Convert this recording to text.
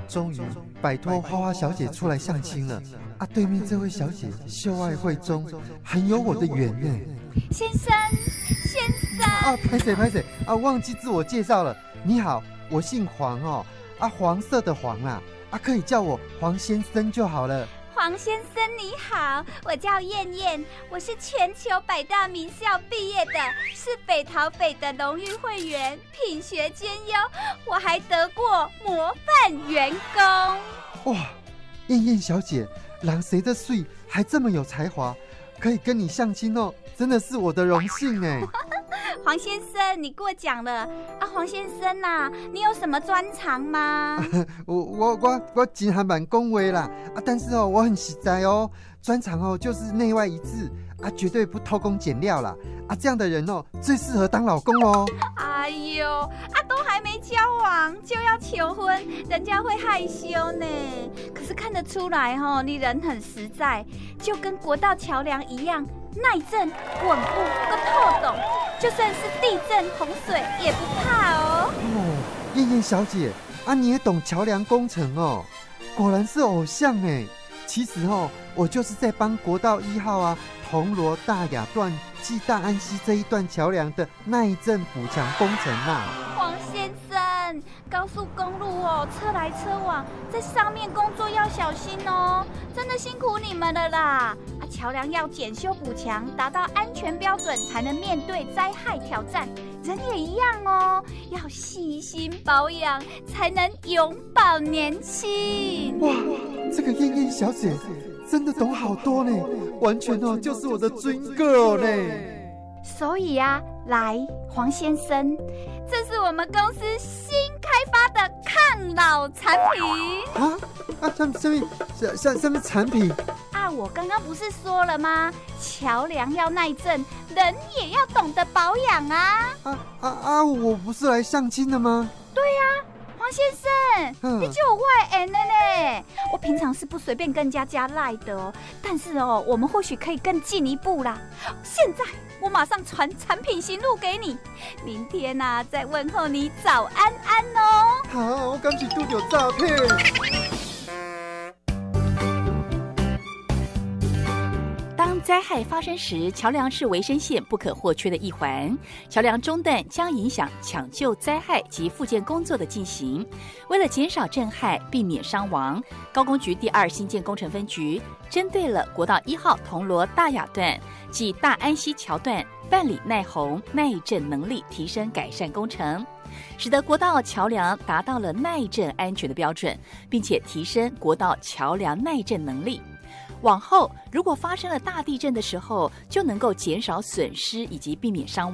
终于摆脱花花小姐出来相亲了啊！对面这位小姐秀爱慧中，很有我的缘呢。 先生啊，拍谁啊，忘记自我介绍了。你好，我姓黄哦，啊，黄色的黄啦，啊，可以叫我黄先生就好了。 黄先生你好，我叫燕燕，我是全球100大名校毕业的，是北桃北的荣誉会员，品学兼优，我还得过模范员工。 哇，燕燕小姐，人谁的水还这么有才华，可以跟你相亲哦，真的是我的荣幸哎。 黄先生，你过奖了啊！黄先生啊，你有什么专长吗？ 我真还蛮恭维啦啊，但是哦，我很实在哦，专长哦就是内外一致啊，绝对不偷工减料啦啊，这样的人哦最适合当老公哦。 哎呦啊，都还没交往就要求婚，人家会害羞呢。可是看得出来哦，你人很实在，就跟国道桥梁一样。耐震、稳固跟透懂，就算是地震、洪水也不怕哦。 哦，燕燕小姐啊，你也懂桥梁工程哦，果然是偶像哎。其实哦，我就是在帮国道1号啊，铜锣大雅段暨大安溪这一段桥梁的耐震补强工程啊。 黄先生，高速公路哦，车来车往，在上面工作要小心哦，真的辛苦你们了啦！啊，桥梁要检修补强，达到安全标准，才能面对灾害挑战。人也一样哦，要细心保养，才能永葆年轻。 哇，这个燕燕小姐真的懂好多呢，完全哦就是我的 dream girl 呢。 所以啊，来，黄先生，这是我们公司新开发的抗老产品。 什么产品啊？我刚刚不是说了吗？桥梁要耐震，人也要懂得保养啊！ 我不是来相亲的吗？ 对呀，黄先生，你就有外人了呢。我平常是不随便跟人家加赖的哦，但是哦，我们或许可以更进一步啦。现在我马上传产品型录给你，明天啊再问候你早安安哦。 好，我赶紧丢有照片。 当灾害发生时，桥梁是维生线不可或缺的一环。桥梁中断将影响抢救灾害及复健工作的进行。为了减少震害，避免伤亡，高工局第2新建工程分局针对了国道1号铜锣大雅段及大安溪桥段办理耐洪、耐震能力提升改善工程，使得国道桥梁达到了耐震安全的标准，并且提升国道桥梁耐震能力。往后如果发生了大地震的时候，就能够减少损失以及避免伤亡。